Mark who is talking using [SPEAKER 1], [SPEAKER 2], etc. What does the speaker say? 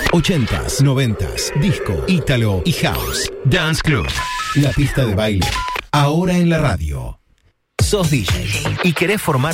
[SPEAKER 1] 80s, 90s, disco, ítalo y house. Dance Club. La pista de baile. Ahora en la radio. ¿Sos DJ y querés formar